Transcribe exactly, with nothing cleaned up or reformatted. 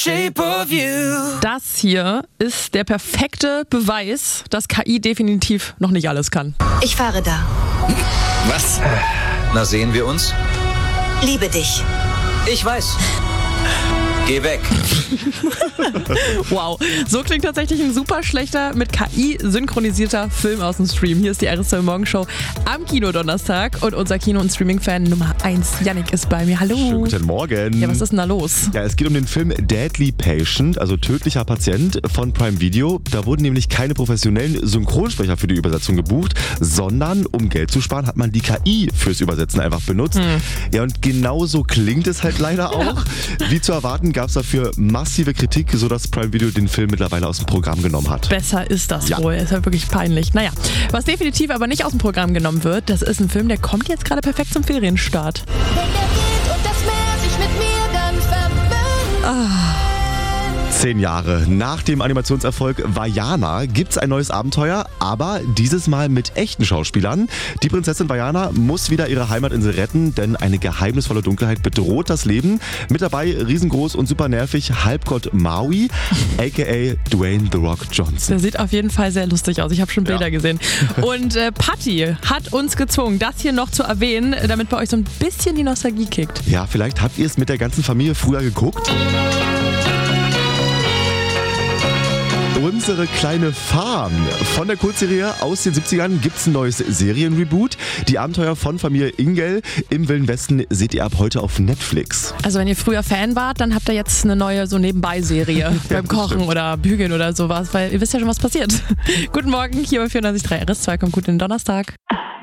Shape of You. Das hier ist der perfekte Beweis, dass K I definitiv noch nicht alles kann. Ich fahre da. Was? Na, sehen wir uns? Liebe dich. Ich weiß. Geh weg. Wow, so klingt tatsächlich ein super schlechter, mit K I synchronisierter Film aus dem Stream. Hier ist die R S zwei Morgenshow am Kino-Donnerstag und unser Kino- und Streaming-Fan Nummer eins, Yannick, ist bei mir. Hallo. Schönen guten Morgen. Ja, was ist denn da los? Ja, es geht um den Film Deadly Patient, also tödlicher Patient von Prime Video. Da wurden nämlich keine professionellen Synchronsprecher für die Übersetzung gebucht, sondern um Geld zu sparen, hat man die K I fürs Übersetzen einfach benutzt. Hm. Ja, und genau so klingt es halt leider auch. Ja. Wie zu erwarten, gab es dafür massive Kritik, sodass Prime Video den Film mittlerweile aus dem Programm genommen hat. Besser ist das ja. wohl. Ist ja wirklich peinlich. Naja, was definitiv aber nicht aus dem Programm genommen wird, das ist ein Film, der kommt jetzt gerade perfekt zum Ferienstart. Wenn der geht und das Meer sich mit mir dann verbindet. Ah. Zehn Jahre nach dem Animationserfolg Vaiana gibt's ein neues Abenteuer, aber dieses Mal mit echten Schauspielern. Die Prinzessin Vaiana muss wieder ihre Heimatinsel retten, denn eine geheimnisvolle Dunkelheit bedroht das Leben. Mit dabei riesengroß und super nervig Halbgott Maui, aka Dwayne The Rock Johnson. Der sieht auf jeden Fall sehr lustig aus. Ich habe schon Bilder ja. gesehen. Und äh, Patti hat uns gezwungen, das hier noch zu erwähnen, damit bei euch so ein bisschen die Nostalgie kickt. Ja, vielleicht habt ihr es mit der ganzen Familie früher geguckt. Unsere kleine Farm. Von der Kurzserie aus den siebzigern gibt es ein neues Serienreboot. Die Abenteuer von Familie Ingel im Wilden Westen seht ihr ab heute auf Netflix. Also wenn ihr früher Fan wart, dann habt ihr jetzt eine neue so Nebenbei-Serie beim Kochen stimmt. oder Bügeln oder sowas, weil ihr wisst ja schon, was passiert. Guten Morgen, hier bei vierundneunzig Komma drei R S zwei, kommt gut in den Donnerstag.